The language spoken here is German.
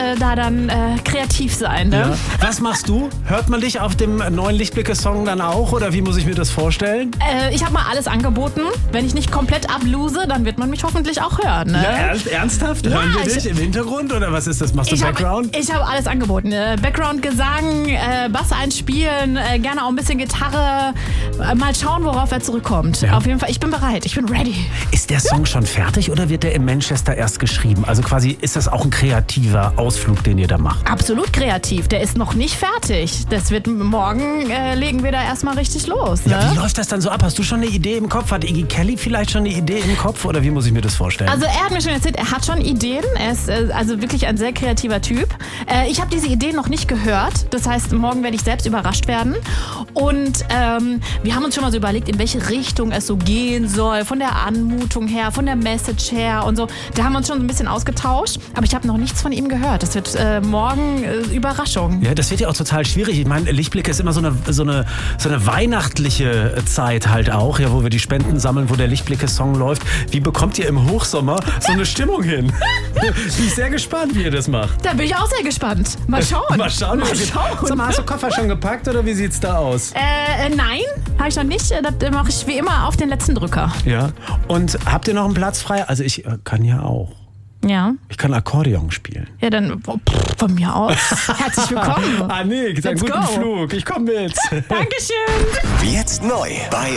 da dann kreativ sein. Ne? Ja. Was machst du? Hört man dich auf dem neuen Lichtblicke-Song dann auch oder wie muss ich mir das vorstellen? Ich habe mal alles angeboten. Wenn ich nicht komplett ablose, dann wird man mich hoffentlich auch hören. Ne? Ja, ernsthaft? Hören wir dich im Hintergrund oder was ist das? Machst du Background? Ich habe alles angeboten. Background, Gesang, Bass einspielen, gerne auch ein bisschen Gitarre. Mal schauen, worauf er zurückkommt. Ja. Auf jeden Fall, ich bin bereit, ich bin ready. Ist der Song schon fertig oder wird der in Manchester erst geschrieben? Also quasi, ist das auch ein kreativer Ausflug, den ihr da macht? Absolut kreativ. Der ist noch nicht fertig. Das wird morgen, legen wir da erstmal richtig los. Ne? Ja, wie läuft das dann so ab? Hast du schon eine Idee im Kopf? Hat Iggy Kelly vielleicht schon eine Idee im Kopf? Oder wie muss ich mir das vorstellen? Also er hat mir schon erzählt, er hat schon Ideen. Er ist also wirklich ein sehr kreativer Typ. Ich habe diese Ideen noch nicht gehört. Das heißt, morgen werde ich selbst überrascht werden. Und wir haben uns schon mal so überlegt, in welche Richtung es so gehen soll. Von der Anmutung her, von der Message her und so. Da haben wir uns schon ein bisschen ausgetauscht. Aber ich habe noch nichts von ihm gehört. Das wird morgen Überraschung. Ja, das wird ja auch total schwierig. Ich meine, Lichtblicke ist immer so eine weihnachtliche Zeit halt auch, ja, wo wir die Spenden sammeln, wo der Lichtblicke-Song läuft. Wie bekommt ihr im Hochsommer so eine Stimmung hin? Bin ich sehr gespannt, wie ihr das macht. Da bin ich auch sehr gespannt. Mal schauen. Mal schauen. Sag mal, hast du Koffer schon gepackt oder wie sieht's da aus? Nein, habe ich noch nicht. Das mache ich wie immer auf den letzten Drücker. Ja. Und habt ihr noch einen Platz frei? Also ich kann ja auch. Ja. Ich kann Akkordeon spielen. Ja, dann von mir aus. Herzlich willkommen. Nick, einen guten go. Flug. Ich komme mit. Dankeschön. Jetzt neu bei